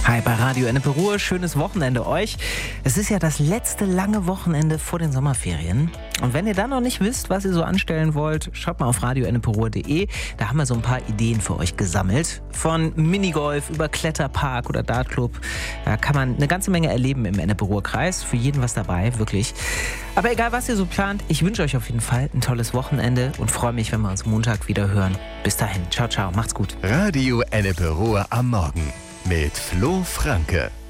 Hi bei Radio Ennepe-Ruhr, schönes Wochenende euch. Es ist ja das letzte lange Wochenende vor den Sommerferien. Und wenn ihr dann noch nicht wisst, was ihr so anstellen wollt, schaut mal auf radioenneperuhr.de. Da haben wir so ein paar Ideen für euch gesammelt. Von Minigolf über Kletterpark oder Dartclub. Da kann man eine ganze Menge erleben im Ennepe-Ruhr-Kreis. Für jeden was dabei, wirklich. Aber egal, was ihr so plant, ich wünsche euch auf jeden Fall ein tolles Wochenende und freue mich, wenn wir uns Montag wieder hören. Bis dahin, ciao, ciao, macht's gut. Radio Ennepe-Ruhr am Morgen mit Flo Franke.